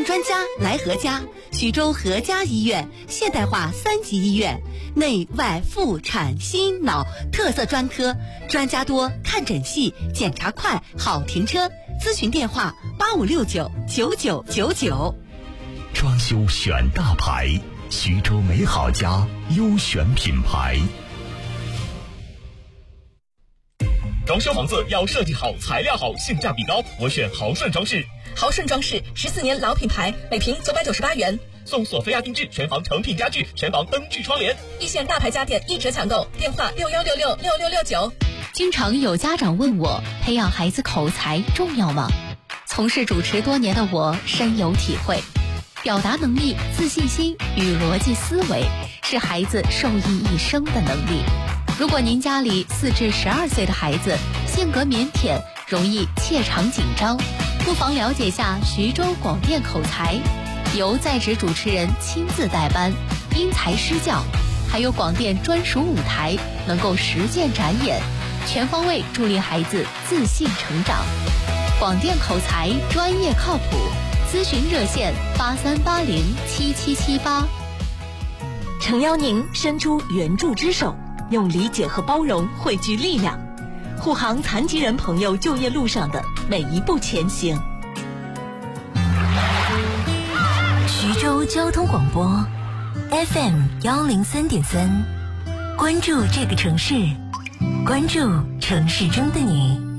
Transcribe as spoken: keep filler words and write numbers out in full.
看专家来何家，徐州何家医院现代化三级医院，内外妇产心脑特色专科，专家多，看诊细，检查快，好停车。咨询电话八五六九九九九九。 装修选大牌，徐州美好家优选品牌。 装修房子要设计好，材料好，性价比高，我选豪顺装饰。 豪顺装饰十四年老品牌，每平九百九十八元， 送索菲亚定制全房成品家具，全房灯具窗帘， 一线大牌家电一折抢购，电话六幺六六六六六九。 经常有家长问我，培养孩子口才重要吗？从事主持多年的我深有体会，表达能力、自信心与逻辑思维是孩子受益一生的能力。如果您家里四至十二岁的孩子性格腼腆，容易怯场紧张，不妨了解下徐州广电口才，由在职主持人亲自带班，因材施教，还有广电专属舞台，能够实践展演，全方位助力孩子自信成长。广电口才专业靠谱，咨询热线八三八零七七七八。 诚邀您伸出援助之手，用理解和包容汇聚力量，护航残疾人朋友就业路上的每一步前行。 徐州交通广播 F M 幺零三点三，关注这个城市，关注城市中的你。